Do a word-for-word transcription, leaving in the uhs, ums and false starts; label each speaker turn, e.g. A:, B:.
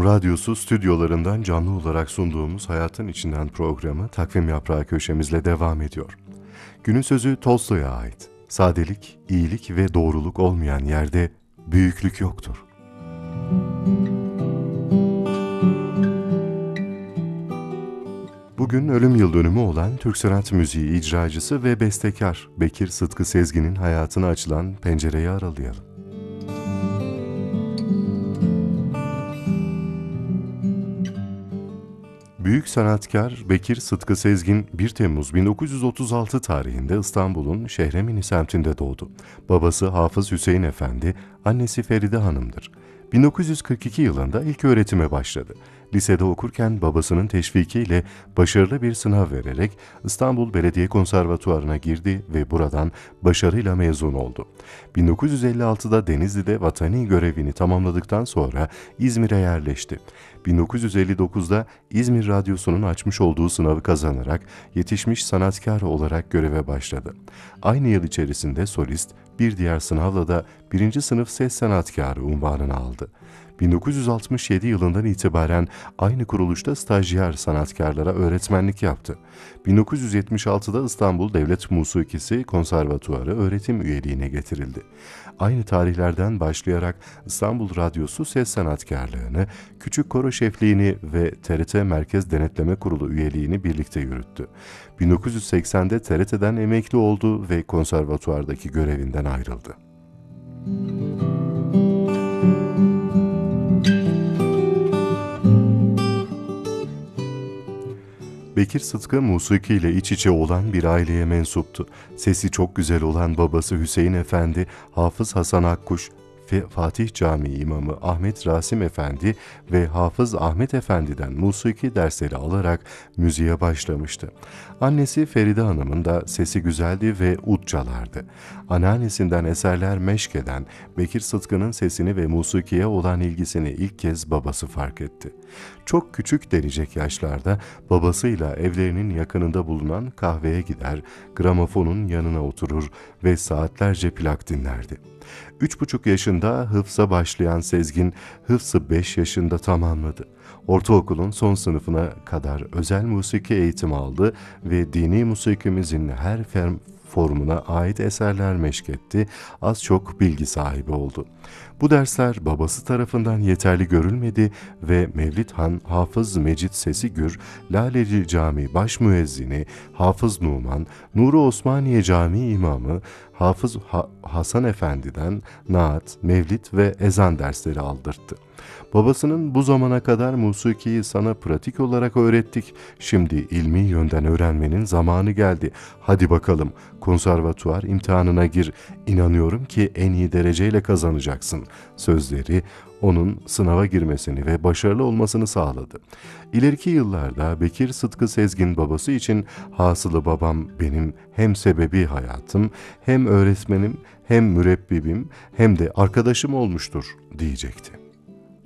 A: Erkam Radyosu stüdyolarından canlı olarak sunduğumuz Hayatın İçinden programı Takvim Yaprağı köşemizle devam ediyor. Günün sözü Tolstoy'a ait. Sadelik, iyilik ve doğruluk olmayan yerde büyüklük yoktur. Bugün ölüm yıl dönümü olan Türk sanat müziği icracısı ve bestekar Bekir Sıtkı Sezgin'in hayatına açılan pencereyi aralayalım. Büyük sanatkar Bekir Sıtkı Sezgin bir Temmuz bin dokuz yüz otuz altı tarihinde İstanbul'un Şehremini semtinde doğdu. Babası Hafız Hüseyin Efendi, annesi Feride Hanım'dır. bin dokuz yüz kırk iki yılında ilk öğretime başladı. Lisede okurken babasının teşvikiyle başarılı bir sınav vererek İstanbul Belediye Konservatuvarı'na girdi ve buradan başarıyla mezun oldu. bin dokuz yüz elli altıda Denizli'de vatani görevini tamamladıktan sonra İzmir'e yerleşti. bin dokuz yüz elli dokuzda İzmir Radyosu'nun açmış olduğu sınavı kazanarak yetişmiş sanatkar olarak göreve başladı. Aynı yıl içerisinde solist, bir diğer sınavla da birinci sınıf ses sanatkarı unvanını aldı. bin dokuz yüz altmış yedi yılından itibaren aynı kuruluşta stajyer sanatkarlara öğretmenlik yaptı. bin dokuz yüz yetmiş altıda İstanbul Devlet Musikisi Konservatuarı öğretim üyeliğine getirildi. Aynı tarihlerden başlayarak İstanbul Radyosu ses sanatkarlığını, küçük koro şefliğini ve T R T Merkez Denetleme Kurulu üyeliğini birlikte yürüttü. bin dokuz yüz seksende T R T'den emekli oldu ve konservatuvardaki görevinden ayrıldı. Bekir Sıtkı musiki ile iç içe olan bir aileye mensuptu. Sesi çok güzel olan babası Hüseyin Efendi, Hafız Hasan Akkuş, Fatih Camii imamı Ahmet Rasim Efendi ve Hafız Ahmet Efendi'den musiki dersleri alarak müziğe başlamıştı. Annesi Feride Hanım'ın da sesi güzeldi ve ud çalardı. Anneannesinden eserler meşk eden Bekir Sıtkı'nın sesini ve musikiye olan ilgisini ilk kez babası fark etti. Çok küçük denecek yaşlarda babasıyla evlerinin yakınında bulunan kahveye gider, gramofonun yanına oturur ve saatlerce plak dinlerdi. Üç buçuk yaşında hıfza başlayan Sezgin, hıfzı beş yaşında tamamladı. Ortaokulun son sınıfına kadar özel musiki eğitimi aldı ve dini musikimizin her ferm formuna ait eserler meşk etti, az çok bilgi sahibi oldu. Bu dersler babası tarafından yeterli görülmedi ve Mevlid Han, Hafız Mecit Sesigür, Laleli Camii baş müezzini, Hafız Numan, Nuri Osmaniye Camii imamı, Hafız ha- Hasan Efendi'den naat, mevlid ve ezan dersleri aldırttı. Babasının bu zamana kadar musikiyi sana pratik olarak öğrettik, şimdi ilmi yönden öğrenmenin zamanı geldi. Hadi bakalım konservatuvar imtihanına gir, inanıyorum ki en iyi dereceyle kazanacaksın sözleri onun sınava girmesini ve başarılı olmasını sağladı. İleriki yıllarda Bekir Sıtkı Sezgin babası için hasılı babam benim hem sebebi hayatım, hem öğretmenim, hem mürebbibim, hem de arkadaşım olmuştur diyecekti.